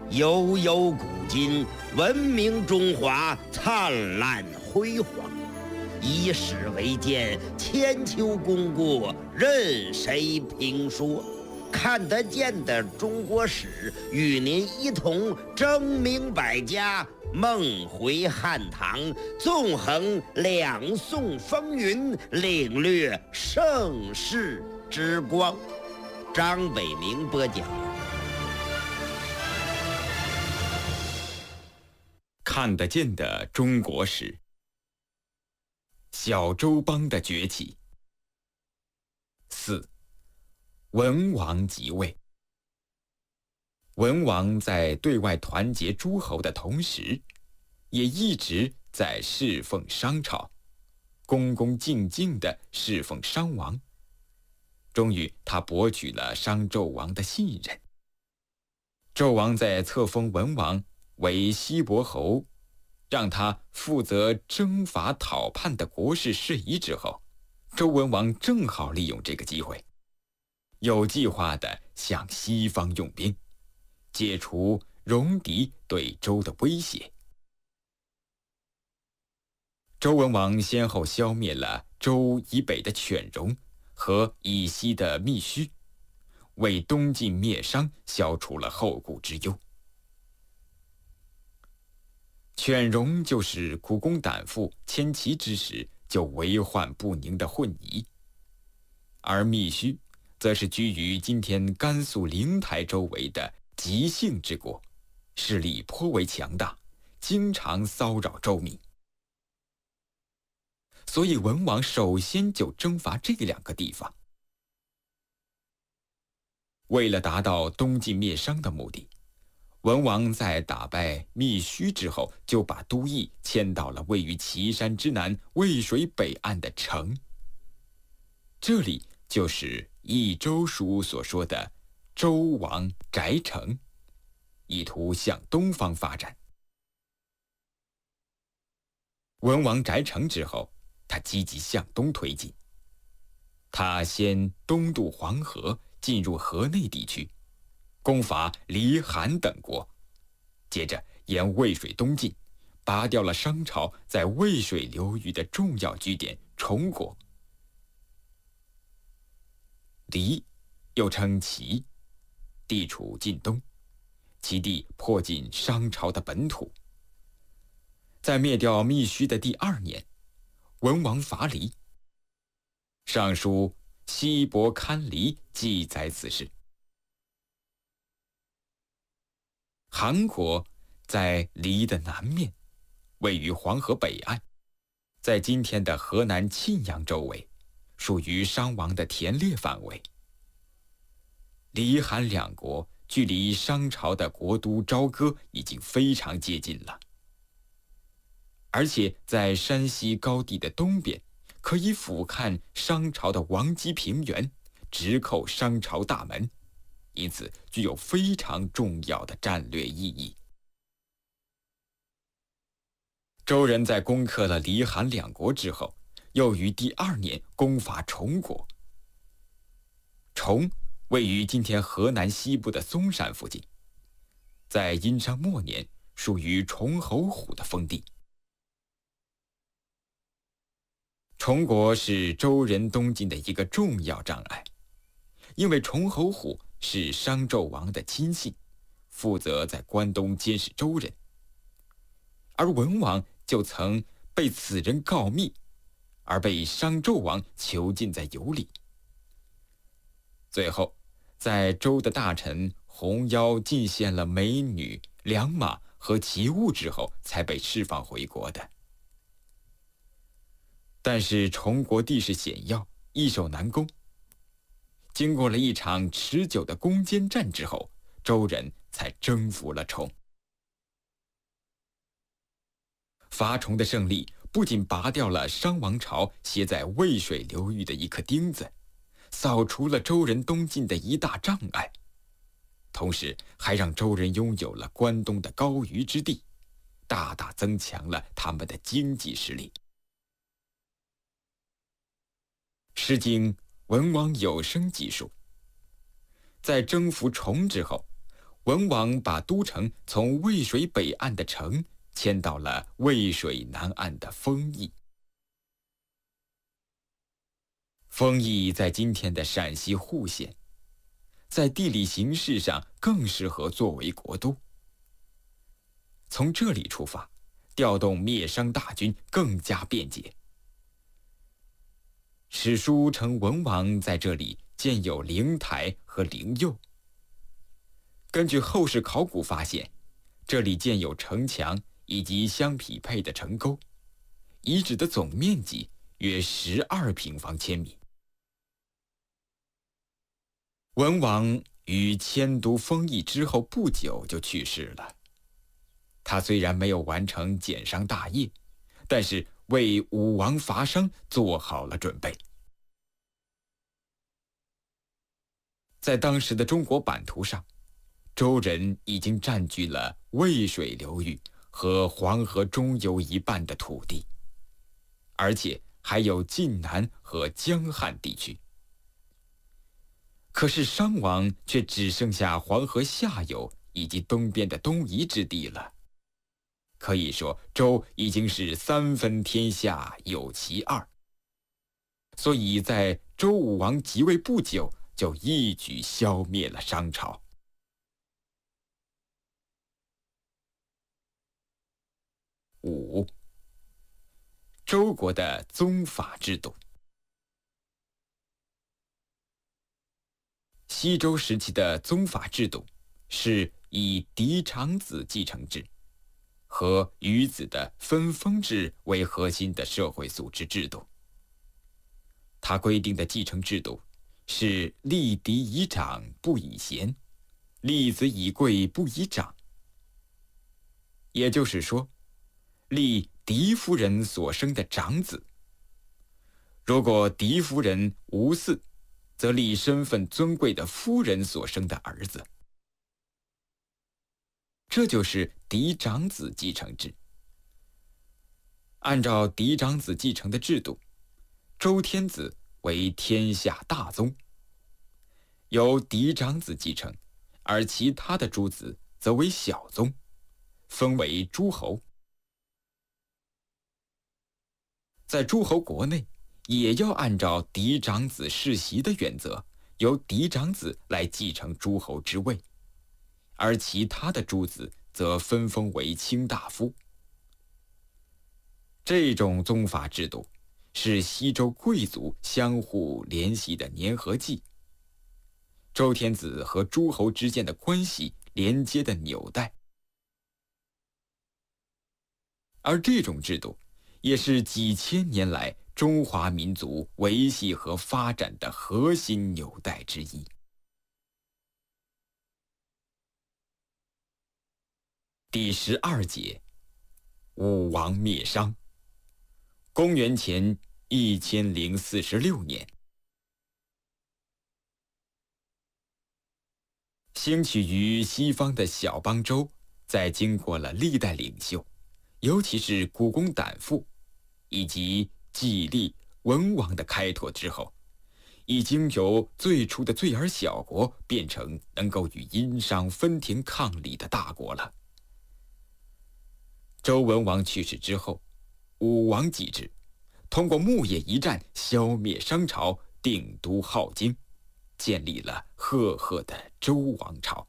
悠悠古今，文明中华灿烂辉煌。以史为鉴，千秋功过任谁评说。看得见的中国史，与您一同争明百家，梦回汉唐，纵横两宋风云，领略盛世之光。张伟明播讲。 看得见的中国史，小周邦的崛起。4. 文王即位。文王在对外团结诸侯的同时，也一直在侍奉商朝，恭恭敬敬地侍奉商王。终于他博取了商纣王的信任。纣王在册封文王为西伯侯，让他负责征伐讨叛的国事事宜之后，周文王正好利用这个机会，有计划地向西方用兵，解除戎狄对周的威胁。周文王先后消灭了周以北的犬戎和以西的密须，为东晋灭商消除了后顾之忧。犬戎就是苦工胆父迁齐之时就为患不宁的混夷，而密须则是居于今天甘肃灵台周围的极姓之国，势力颇为强大，经常骚扰周民。所以文王首先就征伐这两个地方。为了达到东晋灭商的目的，文王在打败密须之后，就把都邑迁到了位于岐山之南渭水北岸的城。这里就是《益州书》所说的周王宅城，意图向东方发展。文王宅城之后，他积极向东推进。他先东渡黄河，进入河内地区，攻伐黎、韩等国，接着沿渭水东进，拔掉了商朝在渭水流域的重要据点崇国。黎又称齐，地处晋东，其地迫近商朝的本土。在灭掉密须的第2年，文王伐黎。尚书西伯堪离记载此事。韩国在黎的南面，位于黄河北岸，在今天的河南沁阳周围，属于商王的田猎范围。黎、韩两国距离商朝的国都朝歌已经非常接近了，而且在山西高地的东边，可以俯瞰商朝的王畿平原，直扣商朝大门，因此具有非常重要的战略意义。周人在攻克了黎、韩两国之后，又于第2年攻伐崇国。崇位于今天河南西部的嵩山附近，在殷商末年属于崇侯虎的封地。崇国是周人东进的一个重要障碍，因为崇侯虎是商纣王的亲信，负责在关东监视周人，而文王就曾被此人告密，而被商纣王囚禁在羑里。最后在周的大臣红腰进献了美女、良马和奇物之后，才被释放回国的。但是崇国地势险要，易守难攻。经过了一场持久的攻坚战之后，周人才征服了崇。伐崇的胜利不仅拔掉了商王朝歇在渭水流域的一颗钉子，扫除了周人东进的一大障碍，同时还让周人拥有了关东的高于之地，大大增强了他们的经济实力。《诗经·文王有声》记述，在征服崇之后， 文王把都城从渭水北岸的城迁到了渭水南岸的丰邑。丰邑在今天的陕西户县，在地理形势上更适合作为国都。从这里出发，调动灭商大军更加便捷。史书称文王在这里建有灵台和灵佑。根据后世考古发现，这里建有城墙以及相匹配的城沟，遗址的总面积约12平方千米。文王于迁都丰邑之后不久就去世了。他虽然没有完成减商大业，但是为武王伐商做好了准备。在当时的中国版图上，周人已经占据了渭水流域和黄河中游一半的土地，而且还有晋南和江汉地区。可是商王却只剩下黄河下游以及东边的东夷之地了。可以说，周已经是三分天下有其二，所以在周武王即位不久，就一举消灭了商朝。5. 周国的宗法制度。西周时期的宗法制度是以嫡长子继承制和余子的分封制为核心的社会组织制度。它规定的继承制度是立嫡以长不以贤，立子以贵不以长。也就是说，立嫡夫人所生的长子，如果嫡夫人无嗣，则立身份尊贵的夫人所生的儿子。这就是嫡长子继承制。按照嫡长子继承的制度，周天子为天下大宗，由嫡长子继承，而其他的诸子则为小宗，分为诸侯。在诸侯国内，也要按照嫡长子世袭的原则，由嫡长子来继承诸侯之位，而其他的诸子则分封为卿大夫。这种宗法制度是西周贵族相互联系的粘合剂，周天子和诸侯之间的关系连接的纽带。而这种制度也是几千年来中华民族维系和发展的核心纽带之一。第12节，武王灭商。公元前1046年，兴起于西方的小邦周，在经过了历代领袖，尤其是古公胆父以及季历、文王的开拓之后，已经由最初的罪而小国变成能够与殷商分庭抗礼的大国了。周文王去世之后，武王继之，通过牧野一战消灭商朝，定都镐京，建立了赫赫的周王朝。